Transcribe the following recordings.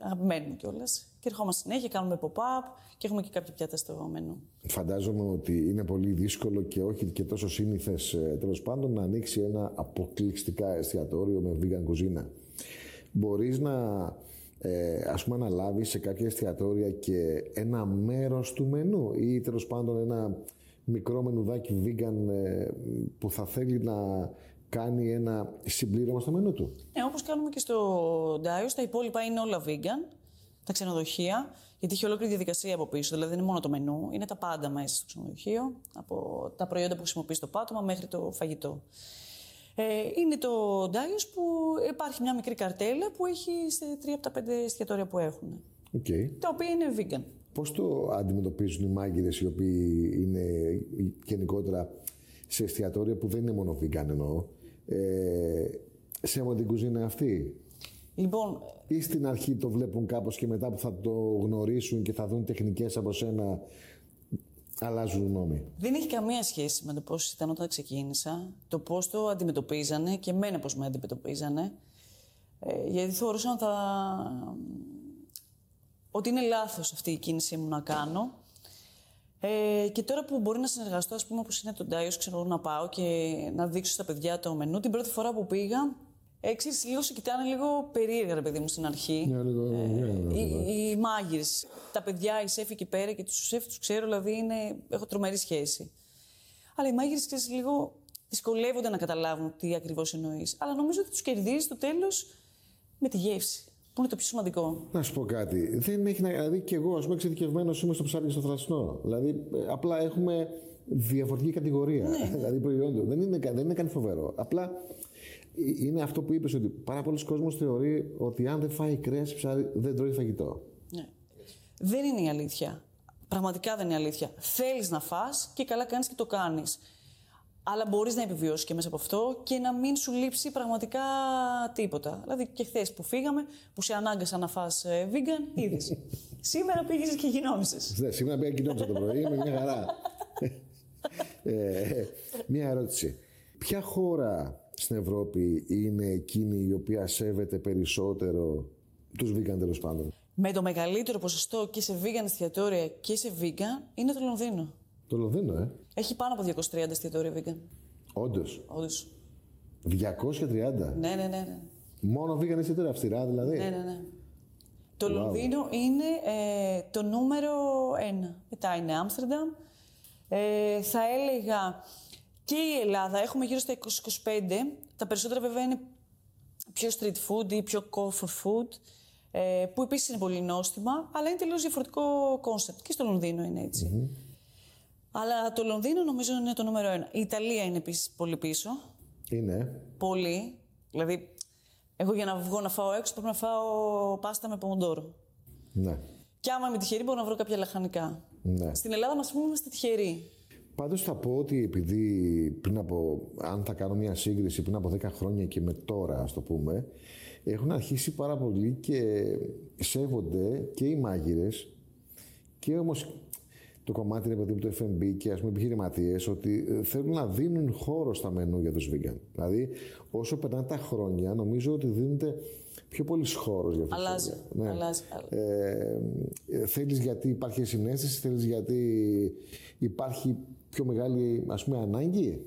αγαπημένοι μου κιόλας. Και ερχόμαστε συνέχεια, κάνουμε pop-up και έχουμε και κάποια πιάτα στο μενού. Φαντάζομαι ότι είναι πολύ δύσκολο και όχι και τόσο σύνηθες τέλος πάντων να ανοίξει ένα αποκλειστικά εστιατόριο με vegan κουζίνα. Μπορείς να ας πούμε αναλάβεις σε κάποια εστιατόρια και ένα μέρος του μενού ή τέλος πάντων ένα μικρό μενουδάκι vegan που θα θέλει να κάνει ένα συμπλήρωμα στο μενού του. Ναι, όπως κάνουμε και στο Ντάιος, τα υπόλοιπα είναι όλα vegan, τα ξενοδοχεία, γιατί έχει ολόκληρη διαδικασία από πίσω, δηλαδή δεν είναι μόνο το μενού, είναι τα πάντα μέσα στο ξενοδοχείο, από τα προϊόντα που χρησιμοποιεί στο πάτωμα μέχρι το φαγητό. Είναι το Ντάιος που υπάρχει μια μικρή καρτέλα που έχει σε 3 από τα 5 εστιατόρια που έχουν. Okay. Τα οποία είναι vegan. Πώς το αντιμετωπίζουν οι μάγειρες οι οποίοι είναι γενικότερα σε εστιατόρια που δεν είναι μόνο vegan εννοώ, σέβονται την κουζίνα αυτή? Λοιπόν, ή στην αρχή το βλέπουν κάπως και μετά που θα το γνωρίσουν και θα δουν τεχνικές από σένα αλλάζουν γνώμη? Δεν έχει καμία σχέση με το πώς ήταν όταν ξεκίνησα, το πώς το αντιμετωπίζανε και εμένα πώς με αντιμετωπίζανε. Γιατί θεωρούσαν ότι είναι λάθος αυτή η κίνησή μου να κάνω. Και τώρα που μπορεί να συνεργαστώ, ας πούμε, όπως είναι το Ντάιος, ξέρω να πάω και να δείξω στα παιδιά το μενού. Την πρώτη φορά που πήγα, ξέρεις, λίγο σε κοιτάνε λίγο περίεργα, ρε παιδί μου, στην αρχή. Οι μάγειρες, τα παιδιά, οι σέφοι εκεί πέρα και τους σέφοι τους ξέρω, δηλαδή έχω τρομερή σχέση. Αλλά οι μάγειρες, ξέρεις, λίγο δυσκολεύονται να καταλάβουν τι ακριβώς εννοείς. Αλλά νομίζω ότι τους κερδίζει στο τέλος με τη γεύση, που είναι το πιο σημαντικό. Να σου πω κάτι. Δεν έχει να. Δηλαδή, και εγώ, ας πούμε, εξειδικευμένος είμαι στο ψάρι και στο θρασινό. Δηλαδή, απλά έχουμε διαφορετική κατηγορία. Ναι. Δηλαδή, προϊόντων. Δεν είναι κάτι φοβερό. Απλά είναι αυτό που είπες, ότι πάρα πολλοί κόσμος θεωρεί ότι αν δεν φάει κρέας ψάρι, δεν τρώει φαγητό. Ναι. Δεν είναι η αλήθεια. Πραγματικά δεν είναι η αλήθεια. Θέλεις να φας και καλά κάνεις και το κάνεις. Αλλά μπορείς να επιβιώσεις και μέσα από αυτό και να μην σου λείψει πραγματικά τίποτα. Δηλαδή και χθες που φύγαμε, που σε ανάγκασα να φας vegan, είδες. Σήμερα πήγες και γινόμισες. Ναι, σήμερα πήγα και γινόμισα το πρωί, με μια χαρά. Μια ερώτηση. Ποια χώρα στην Ευρώπη είναι εκείνη η οποία σέβεται περισσότερο τους vegan, τέλος πάντων? Με το μεγαλύτερο ποσοστό και σε vegan εστιατόρια και σε vegan είναι το Λονδίνο. Το Λονδίνο, Έχει πάνω από 230 εστιατόρια vegan. Όντως. 230. 230. Ναι. Μόνο vegan εστιατόρια, αυστηρά δηλαδή? Ναι. Το Λονδίνο είναι το νούμερο 1. Μετά είναι Άμστερνταμ. Θα έλεγα και η Ελλάδα. Έχουμε γύρω στα 20-25. Τα περισσότερα βέβαια είναι πιο street food ή πιο comfort food. Που επίσης είναι πολύ νόστιμα, αλλά είναι τελείως διαφορετικό κόνσεπτ. Και στο Λονδίνο είναι έτσι. Mm-hmm. Αλλά το Λονδίνο νομίζω είναι το νούμερο 1. Η Ιταλία είναι επίσης πολύ πίσω. Είναι. Πολύ. Δηλαδή, εγώ για να βγω να φάω έξω πρέπει να φάω πάστα με πομοντόρο. Ναι. Και άμα είμαι τυχερή μπορώ να βρω κάποια λαχανικά. Ναι. Στην Ελλάδα μας πούμε είμαστε τυχεροί. Πάντως θα πω ότι επειδή αν θα κάνω μια σύγκριση πριν από 10 χρόνια και με τώρα, ας το πούμε, έχουν αρχίσει πάρα πολύ και σέβονται και οι μάγειρες και όμως το κομμάτι, παιδί μου, του F&B και ας πούμε επιχειρηματίες, ότι θέλουν να δίνουν χώρο στα μενού για τους vegan. Δηλαδή, όσο περνάνε τα χρόνια, νομίζω ότι δίνεται πιο πολύς χώρος για αυτό. Αλλάζει. Θέλεις γιατί υπάρχει συναίσθηση, θέλεις γιατί υπάρχει πιο μεγάλη, ας πούμε, ανάγκη.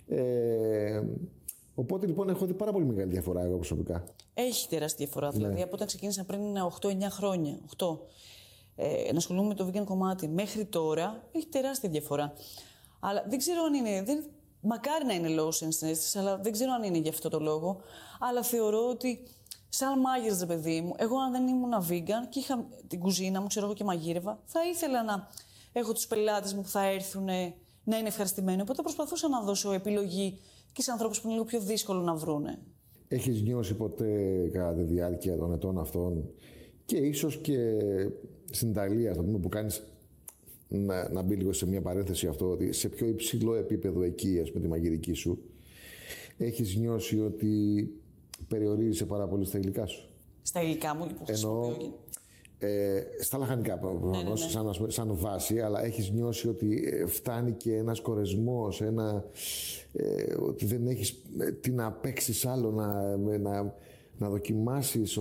Οπότε λοιπόν έχω δει πάρα πολύ μεγάλη διαφορά εγώ προσωπικά. Έχει τεράστια διαφορά. Ναι. Δηλαδή από όταν ξεκίνησα πριν 8-9 χρόνια, να ασχολούμαι με το vegan κομμάτι μέχρι τώρα, έχει τεράστια διαφορά. Αλλά δεν ξέρω αν είναι. Μακάρι να είναι λόγω συναίσθησης, αλλά δεν ξέρω αν είναι γι' αυτό το λόγο. Αλλά θεωρώ ότι, σαν μάγειρας, ρε παιδί μου, εγώ αν δεν ήμουν vegan και είχα την κουζίνα μου, ξέρω εγώ και μαγείρευα, θα ήθελα να έχω τους πελάτες μου που θα έρθουν να είναι ευχαριστημένοι. Οπότε προσπαθούσα να δώσω επιλογή και σε ανθρώπους που είναι λίγο πιο δύσκολο να βρούνε. Έχεις νιώσει ποτέ κατά τη διάρκεια των ετών αυτών και ίσως και στην Ιταλία, που κάνεις, να μπει λίγο σε μια παρένθεση αυτό, ότι σε πιο υψηλό επίπεδο εκεί, με τη μαγειρική σου, έχεις νιώσει ότι περιορίζεσαι πάρα πολύ στα υλικά σου? Στα υλικά μου, που χρησιμοποιώ. Στα λαχανικά προφανώς, σαν βάση, αλλά έχεις νιώσει ότι φτάνει και ένας κορεσμός, ότι δεν έχεις τι να παίξεις άλλο, να δοκιμάσεις,